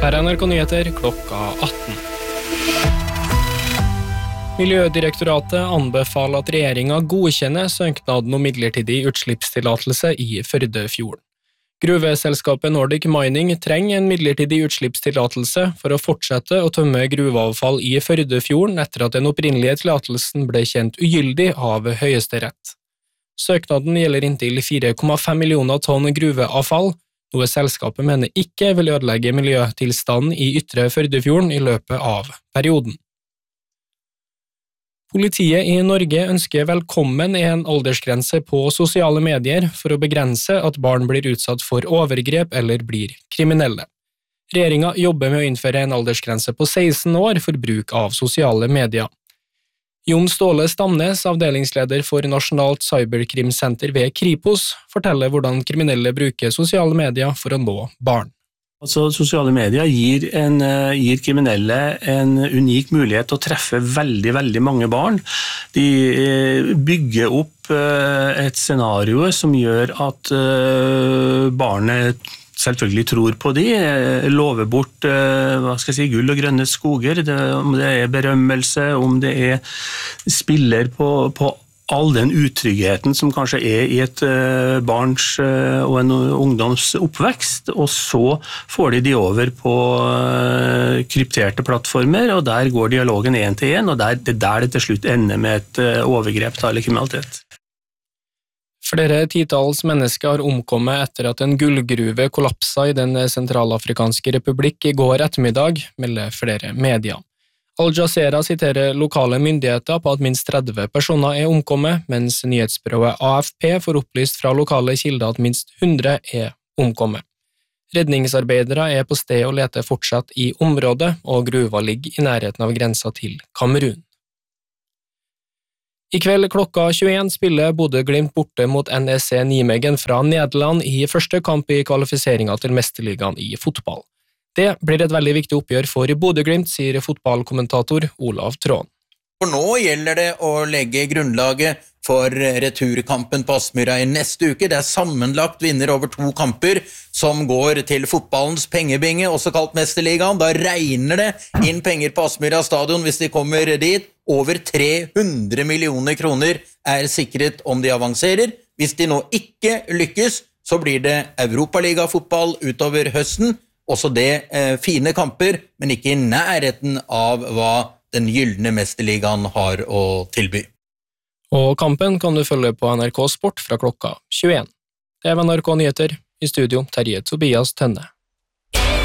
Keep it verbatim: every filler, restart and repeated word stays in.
Her er N R K Nyheter klokka atten. Miljødirektoratet anbefaler at regjeringen godkjenner søknaden om midlertidig utslippstillatelse i Førdefjorden. Gruveselskapet Nordic Mining trenger en midlertidig utslippstillatelse for å fortsette å tømme gruveavfall i Førdefjorden etter at den opprinnelige tillatelsen ble kjent ugyldig av Høyesterett. Søknaden gjelder inntil fire komma fem millioner tonn gruveavfall, noe selskapet mener ikke vil ødelegge miljøtilstanden i Ytre Førdefjorden i løpet av perioden. Politiet i Norge ønsker velkommen en aldersgrense på sosiale medier for å begrense at barn blir utsatt for overgrep eller blir kriminelle. Regjeringen jobber med å innføre en aldersgrense på seksten år for bruk av sosiale medier. Jon Ståle Stamnes, avdelingsleder for Nasjonalt Cyberkrimsenter ved Kripos, forteller hvordan kriminelle bruker sosiale medier for å nå barn. Altså, sosiale medier gir, en, gir kriminelle en unik mulighet til å treffe veldig, veldig mange barn. De bygger opp et scenario som gjør at barnet selvfølgelig tror på de, lover bort hva skal jeg si, gull og grønne skoger, det, om det er berømmelse, om det er spiller på, på all den utryggheten som kanskje er i et barns og en ungdoms oppvekst, og så får de de over på krypterte plattformer, og der går dialogen en til en, og der, det er der det til slutt ender med et overgrep eller kriminalitet. Flere titalls mennesker har omkommet etter at en gullgruve kollapsa i den sentralafrikanske republikk i går ettermiddag, melder flere medier. Al Jazeera siterer lokale myndigheter på at minst tretti personer er omkommet, mens nyhetsbyrået A F P får opplyst fra lokale kilder at minst hundre er omkommet. Redningsarbeidere er på sted og leter fortsatt i området, og gruva ligger i nærheten av grensa til Kamerun. I kveld klokka tjueen spiller Bodø/Glimt borte mot N E C Nijmegen fra Nederland i første kamp i kvalifiseringen til Mesterligaen i fotball. Det blir et veldig viktig oppgjør for Bodø/Glimt, sier fotballkommentator Olav Tråen. For nå gjelder det å legge grunnlaget for returkampen på Aspmyra i neste uke. Det er sammenlagt vinner over to kamper som går til fotballens pengebinge, også kalt Mesterligaen. Da regner det inn penger på Aspmyra stadion hvis de kommer dit. Over tre hundre millioner kroner er sikret om de avanserer. Hvis de nå ikke lykkes, så blir det Europaliga-fotball utover høsten. Også det eh, fine kamper, men ikke i nærheten av hva den gyldne Mesterligaen har å tilby. Og kampen kan du følge på N R K Sport fra klokka tjueen. Det er N R K Nyheter, i studio Terje Tobias Tønne.